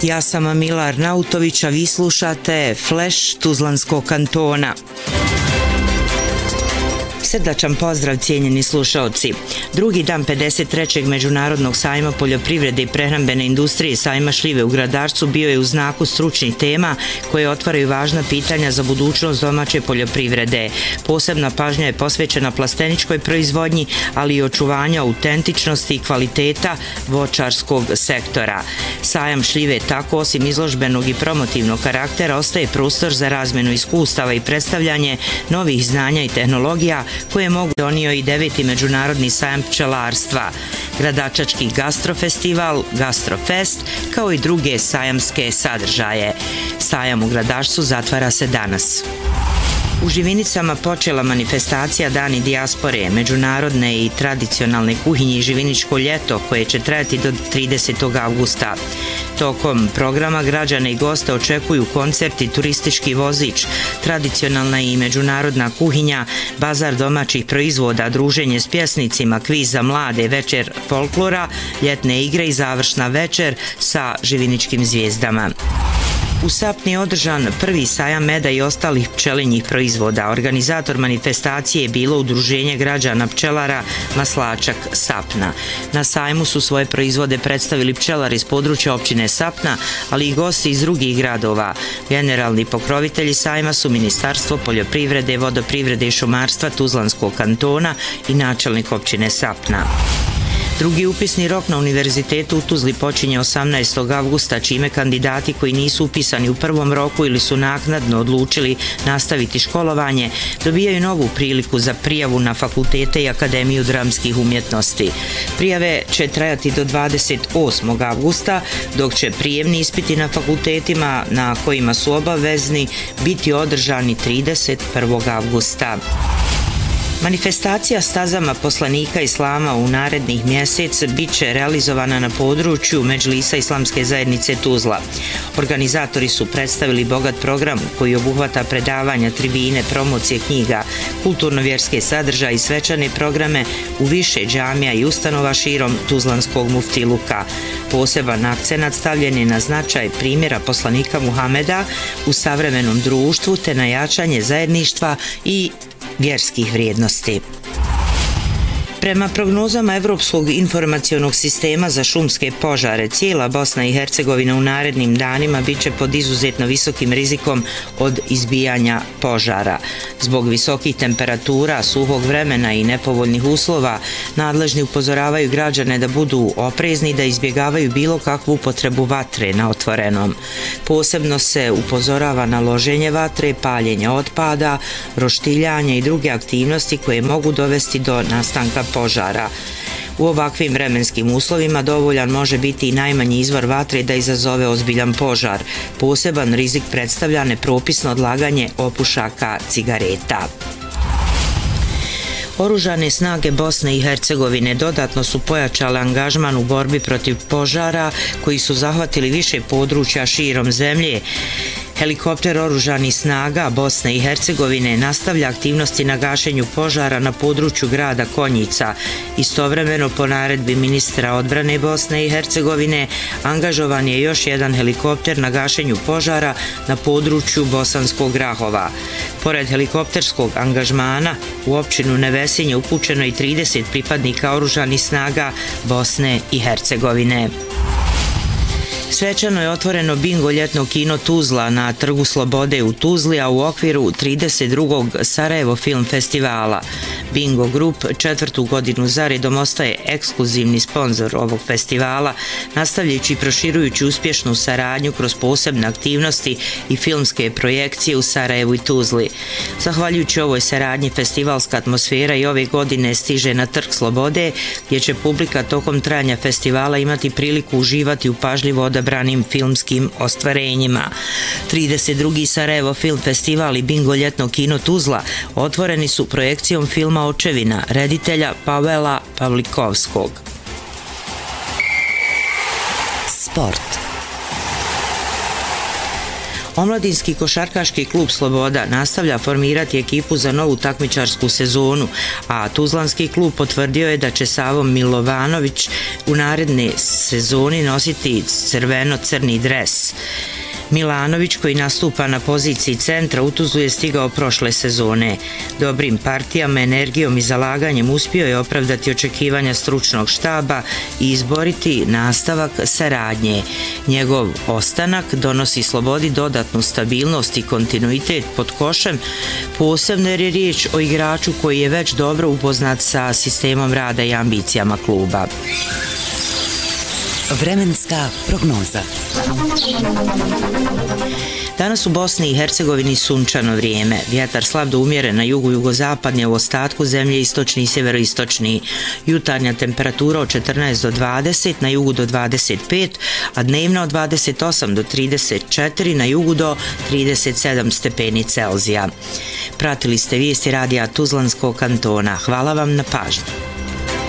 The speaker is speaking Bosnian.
Ja sam Mila Arnautović, a vi slušate Flash Tuzlanskog kantona. Srdačan pozdrav, cijenjeni slušaoci. Drugi dan 53. Međunarodnog sajma poljoprivrede i prehrambene industrije sajma šljive u Gradarcu bio je u znaku stručnih tema koje otvaraju važna pitanja za budućnost domaće poljoprivrede. Posebna pažnja je posvećena plasteničkoj proizvodnji, ali i očuvanju autentičnosti i kvaliteta voćarskog sektora. Sajam šljive tako, osim izložbenog i promotivnog karaktera, ostaje prostor za razmjenu iskustava i predstavljanje novih znanja i tehnologija koje mogu donio i 9. Međunarodni sajam pčelarstva, Gradačački gastrofestival, Gastrofest, kao i druge sajamske sadržaje. Sajam u Gradačcu zatvara se danas. U Živinicama počela manifestacija Dani dijaspore, međunarodne i tradicionalne kuhinje i živiničko ljeto koje će trajati do 30. avgusta. Tokom programa građane i goste očekuju koncerti, turistički vozič, tradicionalna i međunarodna kuhinja, bazar domaćih proizvoda, druženje s pjesnicima, kviz za mlade, večer folklora, ljetne igre i završna večer sa živiničkim zvijezdama. U Sapni je održan prvi sajam meda i ostalih pčelinjih proizvoda. Organizator manifestacije je bilo Udruženje građana pčelara Maslačak Sapna. Na sajmu su svoje proizvode predstavili pčelari iz područja općine Sapna, ali i gosti iz drugih gradova. Generalni pokrovitelji sajma su Ministarstvo poljoprivrede, vodoprivrede i šumarstva Tuzlanskog kantona i načelnik općine Sapna. Drugi upisni rok na Univerzitetu u Tuzli počinje 18. avgusta, čime kandidati koji nisu upisani u prvom roku ili su naknadno odlučili nastaviti školovanje, dobijaju novu priliku za prijavu na fakultete i Akademiju dramskih umjetnosti. Prijave će trajati do 28. avgusta, dok će prijemni ispiti na fakultetima na kojima su obavezni biti održani 31. avgusta. Manifestacija stazama poslanika Islama u narednih mjesec bit će realizovana na području Medžlisa Islamske zajednice Tuzla. Organizatori su predstavili bogat program koji obuhvata predavanja, tribine, promocije knjiga, kulturno-vjerske sadržaje i svečane programe u više džamija i ustanova širom Tuzlanskog muftiluka. Poseban akcenat stavljen je na značaj primjera poslanika Muhameda u savremenom društvu te na jačanje zajedništva i vjerskih vrijednosti. Prema prognozama Evropskog informacionog sistema za šumske požare, cijela Bosna i Hercegovina u narednim danima bit će pod izuzetno visokim rizikom od izbijanja požara. Zbog visokih temperatura, suhog vremena i nepovoljnih uslova, nadležni upozoravaju građane da budu oprezni i da izbjegavaju bilo kakvu upotrebu vatre na otvorenom. Posebno se upozorava na loženje vatre, paljenje otpada, roštiljanje i druge aktivnosti koje mogu dovesti do nastanka požara. U ovakvim vremenskim uslovima dovoljan može biti i najmanji izvor vatre da izazove ozbiljan požar. Poseban rizik predstavlja nepropisno odlaganje opušaka cigareta. Oružane snage Bosne i Hercegovine dodatno su pojačale angažman u borbi protiv požara koji su zahvatili više područja širom zemlje. Helikopter oružanih snaga Bosne i Hercegovine nastavlja aktivnosti na gašenju požara na području grada Konjica. Istovremeno, po naredbi ministra odbrane Bosne i Hercegovine, angažovan je još jedan helikopter na gašenju požara na području Bosanskog Grahova. Pored helikopterskog angažmana, u općinu Nevesinje upućeno je 30 pripadnika oružanih snaga Bosne i Hercegovine. Svečano je otvoreno bingo ljetno kino Tuzla na Trgu Slobode u Tuzli, a u okviru 32. Sarajevo film festivala. Bingo Group 4. godinu zaredom ostaje ekskluzivni sponzor ovog festivala, nastavljajući i proširujući uspješnu saradnju kroz posebne aktivnosti i filmske projekcije u Sarajevu i Tuzli. Zahvaljujući ovoj saradnji, festivalska atmosfera i ove godine stiže na Trg Slobode, gdje će publika tokom trajanja festivala imati priliku uživati u pažljivo odabranim filmskim ostvarenjima. 32. Sarajevo film festival i bingo ljetno kino Tuzla otvoreni su projekcijom filma Očevina reditelja Pavela Pavlikovskog. Sport. Omladinski košarkaški klub Sloboda nastavlja formirati ekipu za novu takmičarsku sezonu, a Tuzlanski klub potvrdio je da će Savo Milovanović u naredne sezoni nositi crveno-crni dres. Milanović, koji nastupa na poziciji centra, u Tuzlu je stigao prošle sezone. Dobrim partijama, energijom i zalaganjem uspio je opravdati očekivanja stručnog štaba i izboriti nastavak saradnje. Njegov ostanak donosi Slobodi dodatnu stabilnost i kontinuitet pod košem, posebno jer je riječ o igraču koji je već dobro upoznat sa sistemom rada i ambicijama kluba. Vremenska prognoza. Danas u Bosni i Hercegovini sunčano vrijeme. Vjetar slab do umjeren na jugu jugozapadnje, u ostatku zemlje istočni i sjeveroistočni. Jutarnja temperatura od 14 do 20, na jugu do 25, a dnevna od 28 do 34, na jugu do 37 stepeni Celzija. Pratili ste vijesti radija Tuzlanskog kantona. Hvala vam na pažnji.